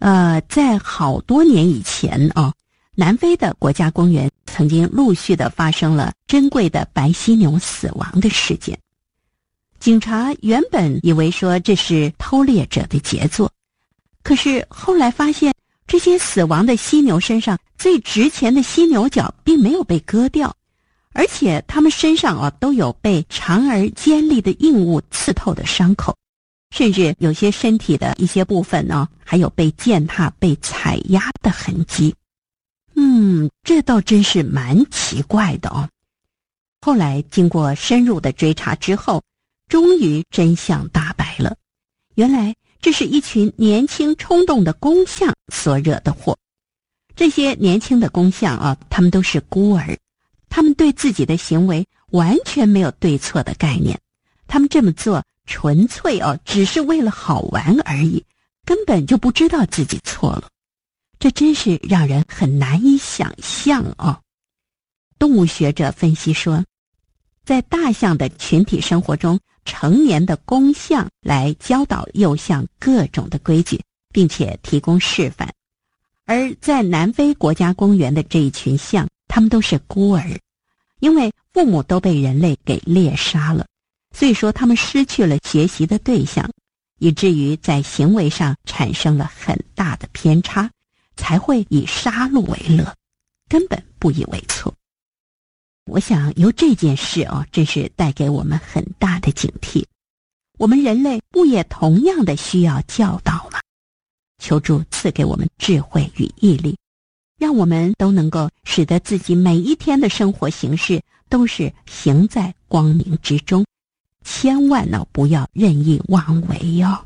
在好多年以前南非的国家公园曾经陆续的发生了珍贵的白犀牛死亡的事件。警察原本以为说这是偷猎者的杰作，可是后来发现这些死亡的犀牛身上最值钱的犀牛角并没有被割掉，而且它们身上都有被长而尖利的硬物刺透的伤口，甚至有些身体的一些部分还有被践踏、被踩压的痕迹。这倒真是蛮奇怪的后来经过深入的追查之后，终于真相大白了。原来这是一群年轻冲动的公象所惹的祸。这些年轻的公象他们都是孤儿，他们对自己的行为完全没有对错的概念，他们这么做纯粹只是为了好玩而已，根本就不知道自己错了。这真是让人很难以想象动物学者分析说，在大象的群体生活中，成年的公象来教导幼象各种的规矩，并且提供示范。而在南非国家公园的这一群象，他们都是孤儿，因为父母都被人类给猎杀了，所以说他们失去了学习的对象，以至于在行为上产生了很大的偏差，才会以杀戮为乐，根本不以为错。我想由这件事真是带给我们很大的警惕。我们人类不也同样的需要教导吗？求主赐给我们智慧与毅力，让我们都能够使得自己每一天的生活形式都是行在光明之中，千万不要任意妄为